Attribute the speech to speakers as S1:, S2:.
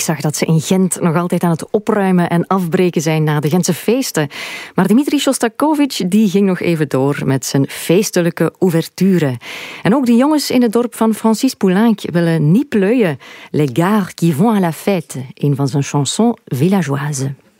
S1: zag dat ze in Gent nog altijd aan het opruimen en afbreken zijn na de Gentse feesten. Maar Dmitri Shostakovich die ging nog even door met zijn feestelijke ouverture. En ook de jongens in het dorp van Francis Poulenc willen niet pleuien. Les gars qui vont à la fête, een van zijn chansons villageoises.